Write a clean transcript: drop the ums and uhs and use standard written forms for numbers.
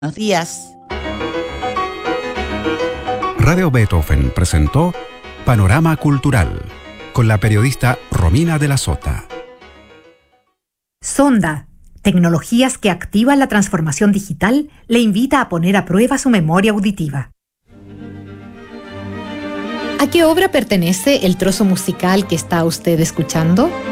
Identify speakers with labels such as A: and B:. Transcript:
A: Buenos días.
B: Radio Beethoven presentó Panorama Cultural con la periodista Romina de la Sota.
C: Sonda, tecnologías que activan la transformación digital, le invita a poner a prueba su memoria auditiva.
D: ¿A qué obra pertenece el trozo musical que está usted escuchando?